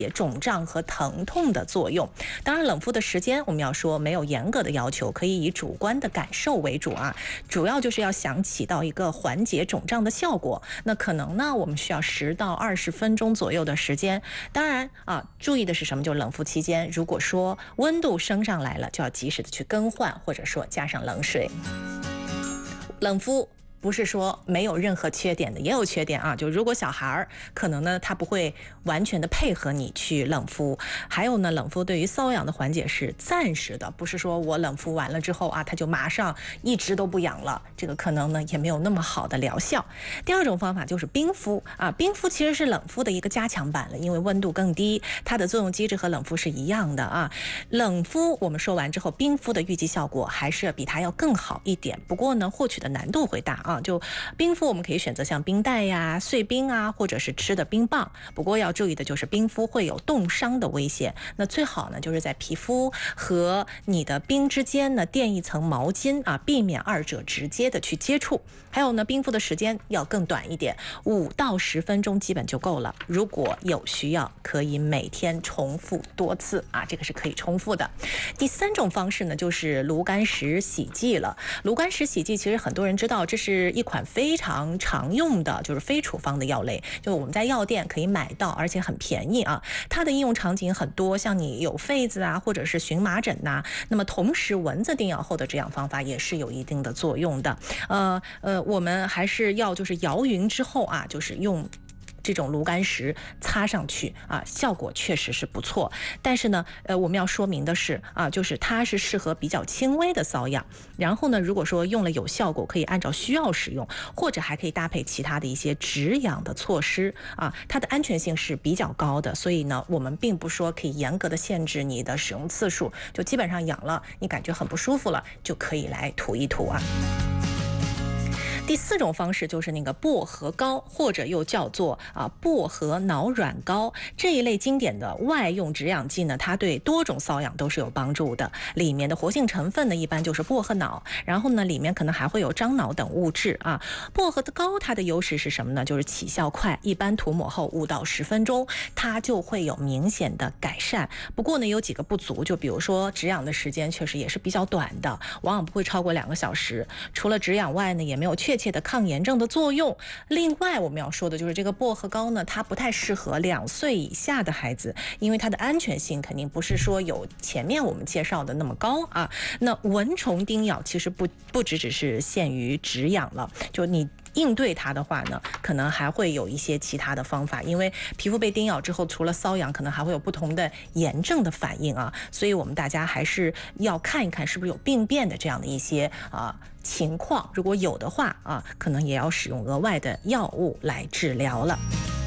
肿胀和疼痛的作用。当然，冷敷的时间我们要说没有严格的要求，可以以主观的感受为主啊。主要就是要想起到一个缓解肿胀的效果。那可能呢，我们需要10到20分钟左右的时间。当然啊，注意的是什么？就是冷敷期间，如果说温度升上来了，就要及时的去更换，或者说加上冷水。冷敷不是说没有任何缺点的，也有缺点啊。就如果小孩可能呢，他不会完全的配合你去冷敷。还有呢，冷敷对于瘙痒的缓解是暂时的，不是说我冷敷完了之后啊，他就马上一直都不痒了，这个可能呢也没有那么好的疗效。第二种方法就是冰敷啊，冰敷其实是冷敷的一个加强版了，因为温度更低，它的作用机制和冷敷是一样的啊。冷敷我们说完之后，冰敷的预计效果还是比它要更好一点，不过呢，获取的难度会大啊。就冰敷我们可以选择像冰袋呀、碎冰啊，或者是吃的冰棒。不过要注意的就是冰敷会有冻伤的危险，那最好呢就是在皮肤和你的冰之间呢垫一层毛巾啊，避免二者直接的去接触。还有呢，冰敷的时间要更短一点，5到10分钟基本就够了。如果有需要，可以每天重复多次啊，这个是可以重复的。第3种方式呢，就是炉甘石洗剂了。炉甘石洗剂其实很多人知道，这是一款非常常用的，就是非处方的药类，就我们在药店可以买到，而且很便宜啊。它的应用场景很多，像你有痱子啊，或者是荨麻疹呐，那么同时蚊子叮咬后的止痒方法也是有一定的作用的。我们还是要就是摇匀之后啊，就是用这种炉甘石擦上去啊，效果确实是不错。但是呢，我们要说明的是啊，就是它是适合比较轻微的瘙痒。然后呢，如果说用了有效果，可以按照需要使用，或者还可以搭配其他的一些止痒的措施啊，它的安全性是比较高的。所以呢，我们并不说可以严格的限制你的使用次数，就基本上痒了，你感觉很不舒服了，就可以来涂一涂啊。第4种方式就是那个薄荷膏，或者又叫做薄荷脑软膏，这一类经典的外用止痒剂呢，它对多种瘙痒都是有帮助的。里面的活性成分呢，一般就是薄荷脑，然后呢，里面可能还会有樟脑等物质啊。薄荷的膏它的优势是什么呢？就是起效快，一般涂抹后5到10分钟，它就会有明显的改善。不过呢，有几个不足，就比如说止痒的时间确实也是比较短的，往往不会超过2个小时。除了止痒外呢，也没有确切的抗炎症的作用。另外我们要说的就是这个薄荷膏呢，它不太适合2岁以下的孩子，因为它的安全性肯定不是说有前面我们介绍的那么高啊。那蚊虫叮咬其实不只是限于止痒了，就你应对它的话呢，可能还会有一些其他的方法，因为皮肤被叮咬之后，除了瘙痒，可能还会有不同的炎症的反应啊，所以我们大家还是要看一看是不是有病变的这样的一些情况，如果有的话啊，可能也要使用额外的药物来治疗了。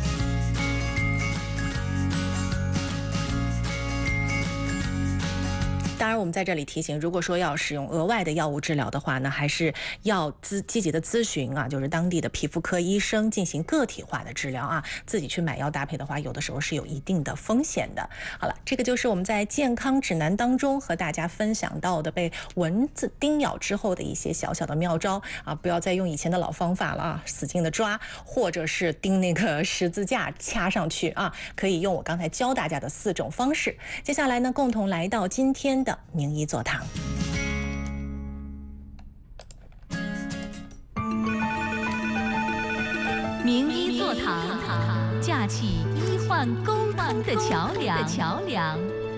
当然我们在这里提醒，如果说要使用额外的药物治疗的话呢，还是要积极的咨询啊，就是当地的皮肤科医生进行个体化的治疗啊，自己去买药搭配的话，有的时候是有一定的风险的。好了，这个就是我们在健康指南当中和大家分享到的被蚊子叮咬之后的一些小小的妙招啊，不要再用以前的老方法了啊，使劲的抓，或者是钉那个十字架掐上去啊，可以用我刚才教大家的4种方式。接下来呢，共同来到今天的名医座堂。 名医座堂，架起医患沟通的桥梁。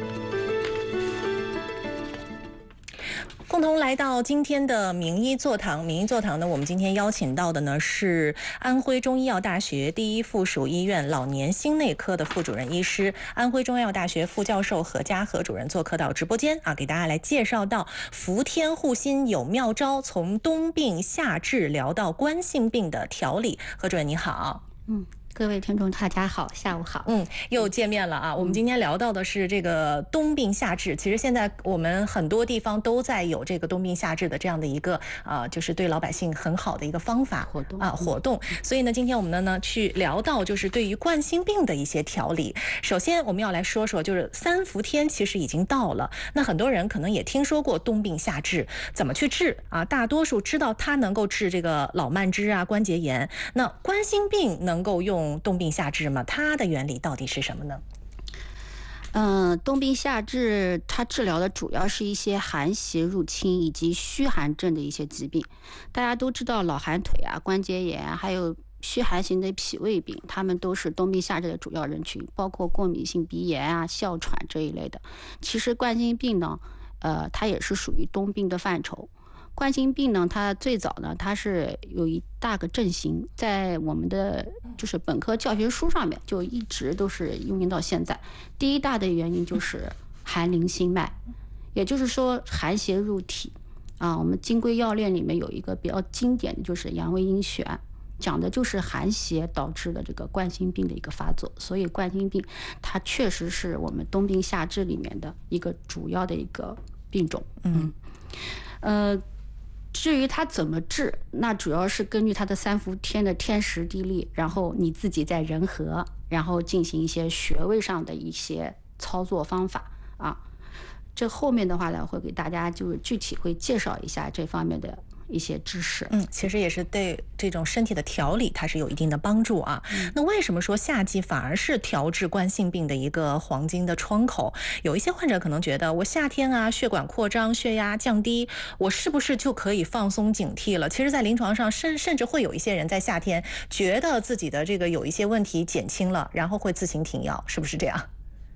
共同来到今天的名医座堂。名医座堂呢，我们今天邀请到的呢是安徽中医药大学第1附属医院老年心内科的副主任医师，安徽中医药大学副教授何佳何主任做客到直播间啊，给大家来介绍到服天护心有妙招，从冬病夏治聊到冠心病的调理。何主任你好。 各位听众大家好，下午好。 又见面了啊。我们今天聊到的是这个冬病夏治，其实现在我们很多地方都在有这个冬病夏治的这样的一个就是对老百姓很好的一个方法活动。所以呢，今天我们呢去聊到就是对于冠心病的一些调理。首先我们要来说说，就是3伏天其实已经到了，那很多人可能也听说过冬病夏治怎么去治啊，大多数知道它能够治这个老慢支啊、关节炎。那冠心病能够用冬病夏治吗？它的原理到底是什么呢？ 冬病夏治它治疗的主要是一些寒邪入侵以及虚寒症的一些疾病。大家都知道老寒腿啊、关节炎啊，还有虚寒型的脾胃病，他们都是冬病夏治的主要人群，包括过敏性鼻炎啊、哮喘这一类的。其实冠心病呢，它也是属于冬病的范畴。冠心病呢，它最早呢，它是有一大个症型，在我们的就是本科教学书上面就一直都是用到现在。第一大的原因就是寒凝心脉，也就是说寒邪入体啊。我们金匮要链里面有一个比较经典的就是阳胃阴旋，讲的就是寒邪导致的这个冠心病的一个发作。所以冠心病它确实是我们冬病夏治里面的一个主要的一个病种。至于它怎么治，那主要是根据它的3伏天的天时地利，然后你自己在人和，然后进行一些穴位上的一些操作方法啊。这后面的话呢，会给大家就是具体会介绍一下这方面的一些知识。 其实也是对这种身体的调理它是有一定的帮助啊。那为什么说夏季反而是调治冠心病的一个黄金的窗口？有一些患者可能觉得我夏天啊血管扩张、血压降低，我是不是就可以放松警惕了？其实在临床上甚至会有一些人在夏天觉得自己的这个有一些问题减轻了，然后会自行停药，是不是这样？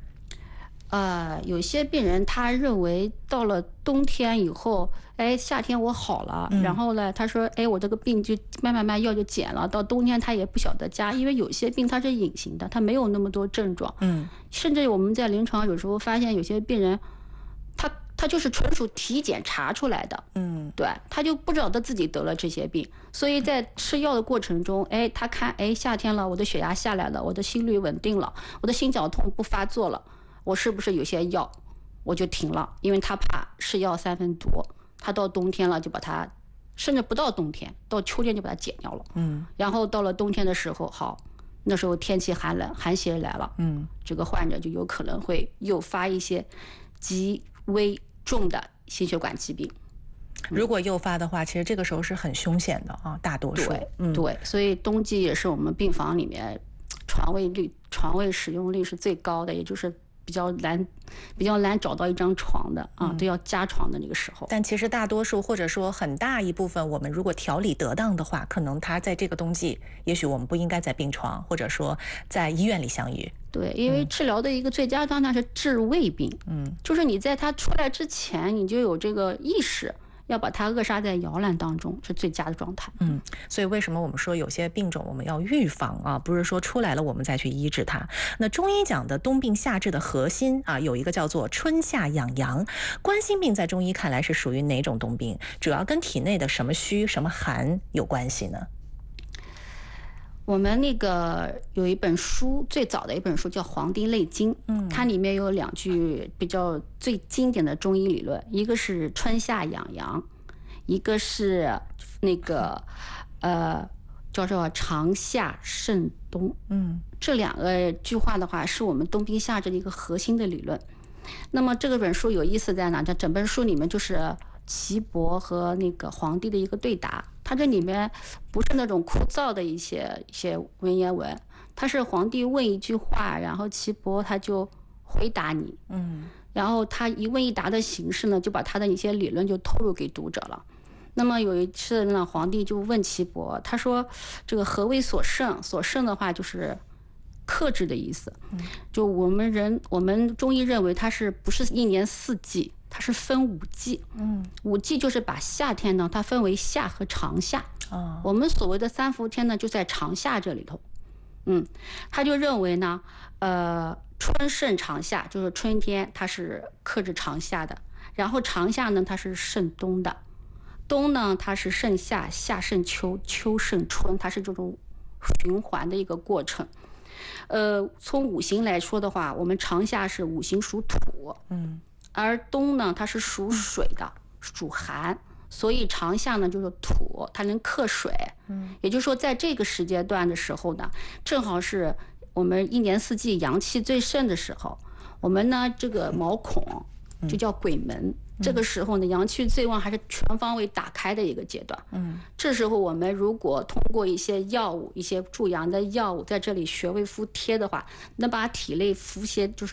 有些病人他认为到了冬天以后，夏天我好了，然后呢，他说，我这个病就慢慢药就减了，到冬天他也不晓得加，因为有些病它是隐形的，它没有那么多症状，甚至我们在临床有时候发现有些病人，他就是纯属体检查出来的，对，他就不知道他自己得了这些病，所以在吃药的过程中，他看，夏天了，我的血压下来了，我的心率稳定了，我的心绞痛不发作了。我是不是有些药我就停了？因为他怕是药3分毒，他到冬天了就把它，甚至不到冬天，到秋天就把它减掉了。然后到了冬天的时候，好，那时候天气寒冷，寒邪来了，这个患者就有可能会诱发一些极危重的心血管疾病。 如果诱发的话，其实这个时候是很凶险的啊，大多数。 对，所以冬季也是我们病房里面床位使用率是最高的，也就是比较难找到一张床的啊，都要加床的那个时候。 但其实大多数或者说很大一部分，我们如果调理得当的话，可能他在这个冬季，也许我们不应该在病床或者说在医院里相遇。 对，因为治疗的一个最佳状态是治未病，就是你在他出来之前，你就有这个意识。要把它扼杀在摇篮当中是最佳的状态。 所以为什么我们说有些病种我们要预防啊，不是说出来了我们再去医治它。那中医讲的冬病夏治的核心啊，有一个叫做春夏养阳。冠心病在中医看来是属于哪种冬病？主要跟体内的什么虚什么寒有关系呢？ 我们那个有一本书，最早的一本书叫《黄帝内经》，它里面有2句比较最经典的中医理论，一个是春夏养阳，一个是那个叫做长夏慎冬。这2个句话的话，是我们冬病夏治的一个核心的理论。那么这本书有意思在哪？这整本书里面就是岐伯和那个皇帝的一个对答。它这里面不是那种枯燥的一些文言文，它是皇帝问一句话，然后岐伯他就回答你，然后他一问一答的形式呢，就把他的一些理论就透露给读者了。那么有一次呢，皇帝就问岐伯，他说这个何为所胜？所胜的话就是克制的意思。就我们中医认为它是不是1年4季？它是分5季，5季就是把夏天呢，它分为夏和长夏。我们所谓的3伏天呢，就在长夏这里头。他就认为呢，春胜长夏，就是春天它是克制长夏的，然后长夏呢它是胜冬的，冬呢它是胜夏，夏胜秋，秋胜春，它是这种循环的一个过程。从五行来说的话，我们长夏是五行属土，而冬呢它是属水的，属寒，所以长夏呢就是土，它能克水。也就是说在这个时间段的时候呢，正好是我们1年4季阳气最盛的时候。我们呢这个毛孔就叫鬼门，这个时候呢阳气最旺，还是全方位打开的一个阶段。这时候我们如果通过一些药物，一些助阳的药物在这里穴位敷贴的话，能把体内伏些就是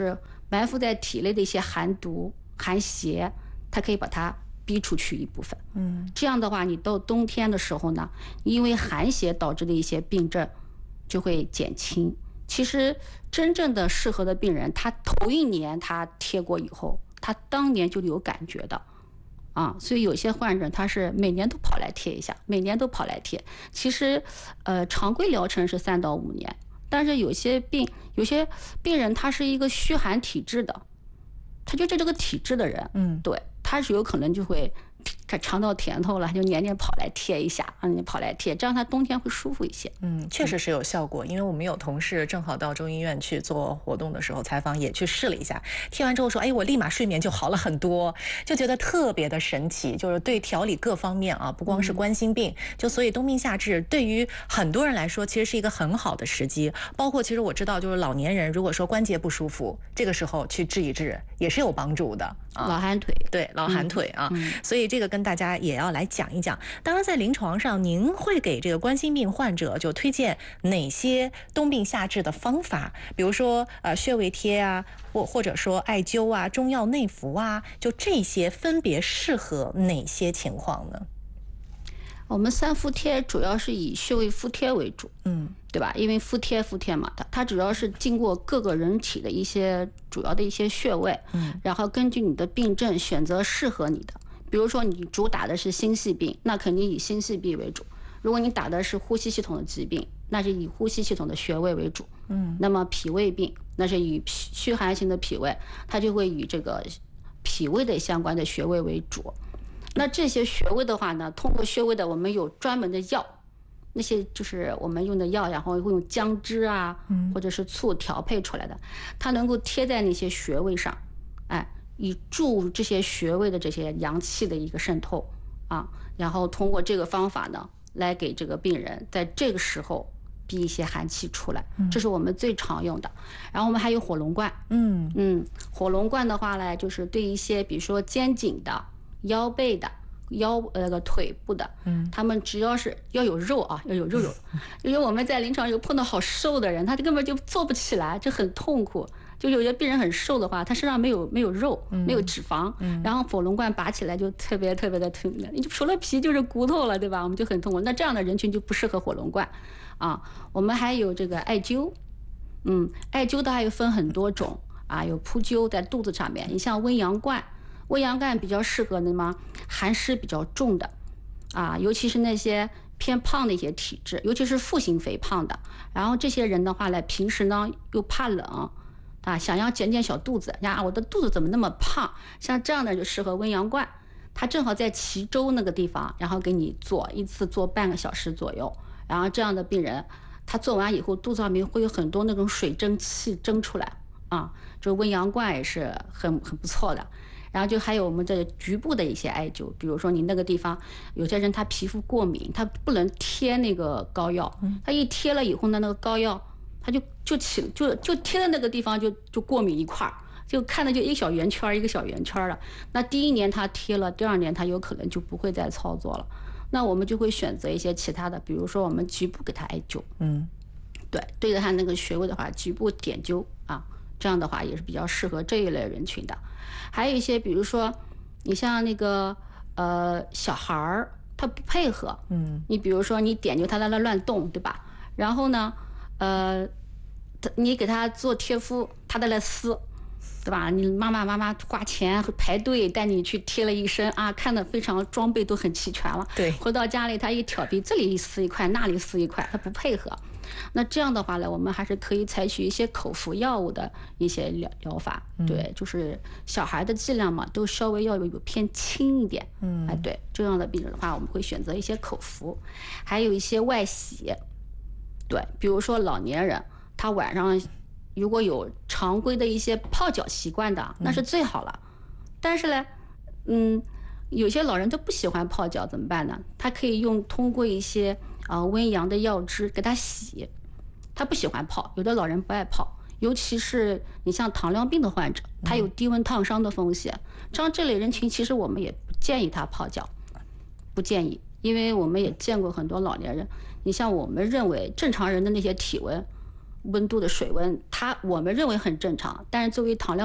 埋伏在体内的一些寒毒、寒邪，它可以把它逼出去一部分。这样的话，你到冬天的时候呢，因为寒邪导致的一些病症就会减轻。其实真正的适合的病人，他头一年他贴过以后，他当年就有感觉的。所以有些患者他是每年都跑来贴一下，每年都跑来贴。其实，常规疗程是3到5年，但是有些病人他是一个虚寒体质的，他就这个体质的人，对，他是有可能就会尝到甜头了，就年年跑来贴一下，跑来贴，这样他冬天会舒服一些。 确实是有效果，因为我们有同事正好到中医院去做活动的时候采访，也去试了一下，贴完之后说，哎，我立马睡眠就好了很多，就觉得特别的神奇，就是对调理各方面啊，不光是冠心病，就所以冬病夏治对于很多人来说其实是一个很好的时机，包括其实我知道就是老年人如果说关节不舒服，这个时候去治一治也是有帮助的。 老寒腿， 对，老寒腿所以这个跟大家也要来讲一讲。当然在临床上您会给这个冠心病患者就推荐哪些冬病夏治的方法，比如说穴位贴啊，或者说艾灸啊，中药内服啊，就这些分别适合哪些情况呢？ 我们3伏贴主要是以穴位敷贴为主，对吧？因为敷贴嘛，它主要是经过各个人体的一些主要的一些穴位，然后根据你的病症选择适合你的。比如说你主打的是心系病，那肯定以心系病为主；如果你打的是呼吸系统的疾病，那是以呼吸系统的穴位为主。那么脾胃病，那是以虚寒型的脾胃，它就会以这个脾胃的相关的穴位为主。那这些穴位的话呢，通过穴位的我们有专门的药，那些就是我们用的药，然后会用姜汁啊，或者是醋调配出来的，它能够贴在那些穴位上，以助这些穴位的这些阳气的一个渗透然后通过这个方法呢，来给这个病人在这个时候逼一些寒气出来，这是我们最常用的。然后我们还有火龙灌，火龙灌的话呢，就是对一些比如说肩颈的、腰背的、腿部的，他们只要是要有肉啊，要有肉，因为我们在临床有碰到好瘦的人，他根本就坐不起来，就很痛苦。就有些病人很瘦的话，他身上没有肉，没有脂肪，然后火龙灌拔起来就特别特别的痛，你就除了皮就是骨头了，对吧？我们就很痛苦。那这样的人群就不适合火龙灌我们还有这个艾灸，艾灸的还有分很多种有扑灸在肚子上面，你像温阳灌比较适合的嘛，寒湿比较重的尤其是那些偏胖的一些体质，尤其是腹型肥胖的，然后这些人的话呢，平时呢又怕冷想要减小肚子我的肚子怎么那么胖，像这样的就适合温阳灌，它正好在脐周那个地方，然后给你做一次做半个小时左右，然后这样的病人他做完以后肚子上面会有很多那种水蒸气蒸出来这温阳灌也是很不错的。然后就还有我们这局部的一些艾灸，比如说你那个地方有些人他皮肤过敏，他不能贴那个膏药，他一贴了以后呢，那个膏药他就贴的那个地方就过敏一块儿，就看着就一个小圆圈了。那第一年他贴了，第2年他有可能就不会再操作了。那我们就会选择一些其他的，比如说我们局部给他艾灸，对着他那个穴位的话，局部点灸这样的话也是比较适合这一类人群的。还有一些比如说你像那个小孩儿他不配合，你比如说你点灸他在那乱动，对吧？然后呢你给他做贴敷，他在那撕，对吧？你妈妈花钱排队带你去贴了一身看得非常装备都很齐全了， 对， 回到家里他一挑皮，这里撕一块，那里撕一块，他不配合。那这样的话呢，我们还是可以采取一些口服药物的一些疗法，对，就是小孩的剂量嘛，都稍微要有偏轻一点，对，这样的病人的话，我们会选择一些口服，还有一些外洗，对，比如说老年人，他晚上如果有常规的一些泡脚习惯的，那是最好了。但是呢，有些老人都不喜欢泡脚，怎么办呢？他可以通过一些温阳的药汁给他洗。他不喜欢泡，有的老人不爱泡，尤其是你像糖尿病的患者，他有低温烫伤的风险。这类人群其实我们也不建议他泡脚，不建议，因为我们也见过很多老年人，你像我们认为正常人的那些体温、温度的水温，我们认为很正常，但是作为糖尿